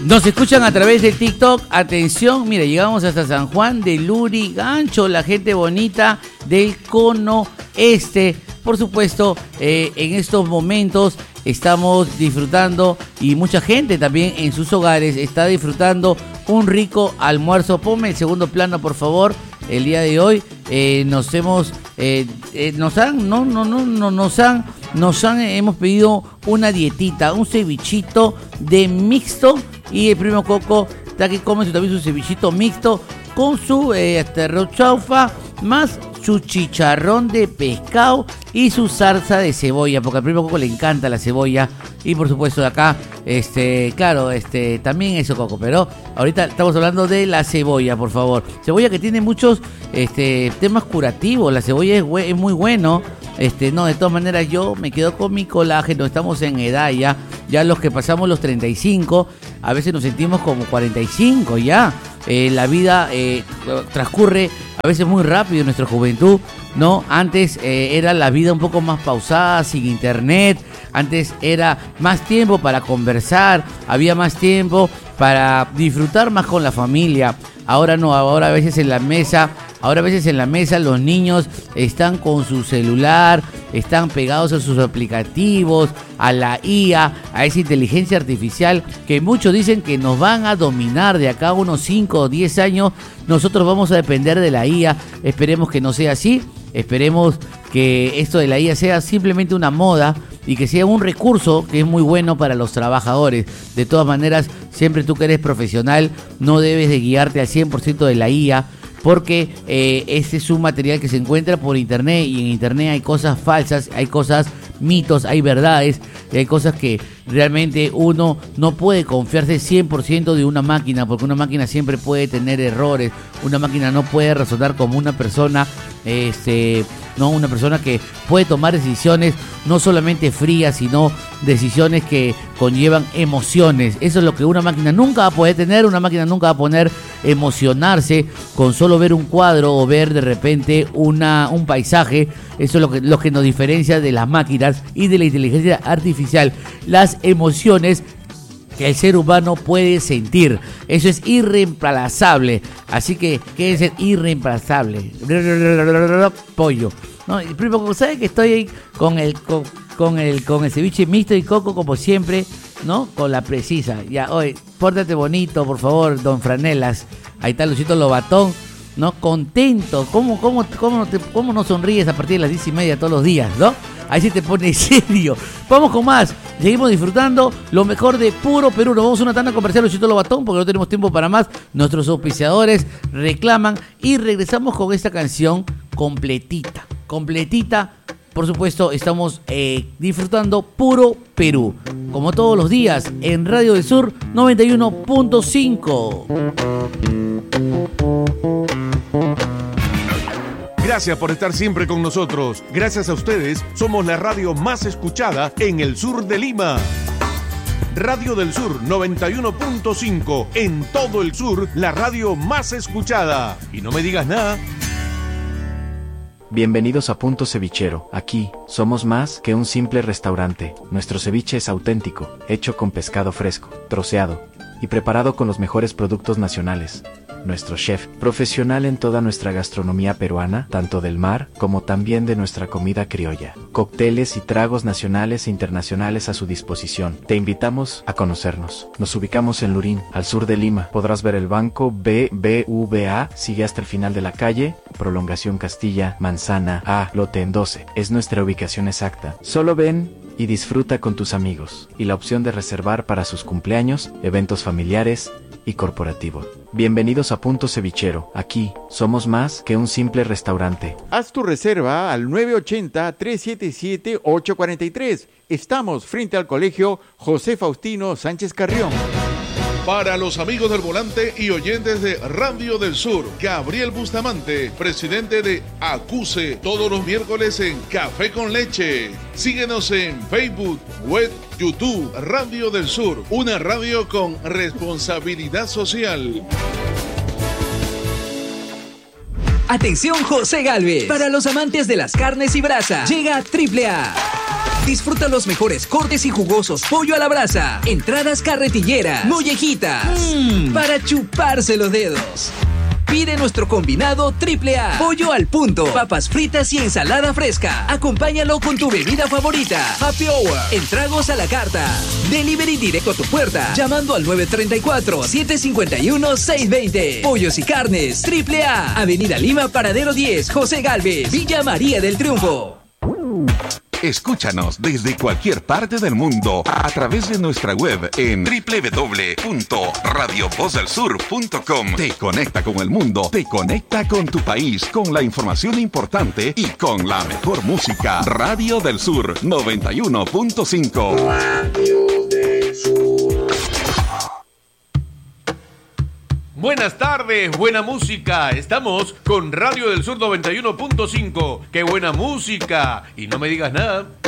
Nos escuchan a través de TikTok. Atención, mira, llegamos hasta San Juan de Lurigancho, la gente bonita del Cono Este. Por supuesto, en estos momentos estamos disfrutando y mucha gente también en sus hogares está disfrutando un rico almuerzo. Ponme el segundo plano, por favor. El día de hoy hemos pedido una dietita, un cevichito de mixto, y el primo Coco está que come también su cevichito mixto con su arroz chaufa, más su chicharrón de pescado y su salsa de cebolla, porque al primo Coco le encanta la cebolla. Y por supuesto de acá, también eso, Coco, pero ahorita estamos hablando de la cebolla, por favor. Cebolla que tiene muchos temas curativos. La cebolla es muy bueno. De todas maneras yo me quedo con mi colágeno. Estamos en edad ya los que pasamos los 35, a veces nos sentimos como 45 ya. La vida transcurre a veces muy rápido en nuestra juventud, ¿no? Antes era la vida un poco más pausada, sin internet. Antes era más tiempo para conversar, había más tiempo para disfrutar más con la familia. Ahora no, ahora a veces en la mesa los niños están con su celular, están pegados a sus aplicativos, a la IA, a esa inteligencia artificial que muchos dicen que nos van a dominar de acá a unos 5 o 10 años. Nosotros vamos a depender de la IA. Esperemos que no sea así. Esperemos que esto de la IA sea simplemente una moda y que sea un recurso que es muy bueno para los trabajadores. De todas maneras, siempre tú que eres profesional no debes de guiarte al 100% de la IA, porque este es un material que se encuentra por internet, y en internet hay cosas falsas, hay cosas mitos, hay verdades, y hay cosas que realmente uno no puede confiarse 100% de una máquina, porque una máquina siempre puede tener errores. Una máquina no puede razonar como una persona, una persona que puede tomar decisiones no solamente frías, sino decisiones que conllevan emociones. Eso es lo que una máquina nunca va a poder tener. Una máquina nunca va a poder emocionarse con solo ver un cuadro o ver de repente un paisaje. Eso es lo que nos diferencia de las máquinas y de la inteligencia artificial. Las emociones que el ser humano puede sentir. Eso es irreemplazable. Así que, ¿qué es irreemplazable? Pollo. ¿No? Y primo, ¿sabes que estoy ahí con el ceviche mixto y Coco, como siempre, ¿no? Con la precisa. Ya, oye, pórtate bonito, por favor, don Franelas. Ahí está Luisito Lobatón, ¿no? Contento. ¿Cómo no sonríes a partir de las 10:30 todos los días, ¿no? Ahí se te pone serio. Vamos con más. Seguimos disfrutando lo mejor de Puro Perú. Nos vamos a una tanda comercial, Luisito Lobatón, porque no tenemos tiempo para más. Nuestros auspiciadores reclaman y regresamos con esta canción completita. Por supuesto, estamos disfrutando Puro Perú, como todos los días, en Radio del Sur 91.5. Gracias por estar siempre con nosotros. Gracias a ustedes, somos la radio más escuchada en el sur de Lima. Radio del Sur 91.5. En todo el sur, la radio más escuchada. Y no me digas nada. Bienvenidos a Punto Cevichero. Aquí, somos más que un simple restaurante. Nuestro ceviche es auténtico, hecho con pescado fresco, troceado y preparado con los mejores productos nacionales. Nuestro chef, profesional en toda nuestra gastronomía peruana, tanto del mar como también de nuestra comida criolla. Cócteles y tragos nacionales e internacionales a su disposición. Te invitamos a conocernos. Nos ubicamos en Lurín, al sur de Lima. Podrás ver el banco BBVA, sigue hasta el final de la calle, Prolongación Castilla, Manzana A, lote en 12. Es nuestra ubicación exacta. Solo ven y disfruta con tus amigos. Y la opción de reservar para sus cumpleaños, eventos familiares y corporativos. Bienvenidos a Punto Cevichero. Aquí somos más que un simple restaurante. Haz tu reserva al 980-377-843. Estamos frente al Colegio José Faustino Sánchez Carrión. Para los amigos del volante y oyentes de Radio del Sur, Gabriel Bustamante, presidente de ACUSE, todos los miércoles en Café con Leche. Síguenos en Facebook, web, YouTube, Radio del Sur, una radio con responsabilidad social. Atención, José Gálvez. Para los amantes de las carnes y brasa, llega AAA. Disfruta los mejores cortes y jugosos pollo a la brasa, entradas carretilleras, mollejitas, para chuparse los dedos. Pide nuestro combinado AAA. Pollo al punto, papas fritas y ensalada fresca. Acompáñalo con tu bebida favorita. Happy Hour, en tragos a la carta. Delivery directo a tu puerta, llamando al 934-751-620. Pollos y carnes AAA. Avenida Lima, Paradero 10, José Galvez, Villa María del Triunfo. Escúchanos desde cualquier parte del mundo a través de nuestra web en www.radiovozdelsur.com. Te conecta con el mundo, te conecta con tu país, con la información importante y con la mejor música. Radio del Sur 91.5. Radio del Sur. Buenas tardes, buena música. Estamos con Radio del Sur 91.5. ¡Qué buena música! Y no me digas nada.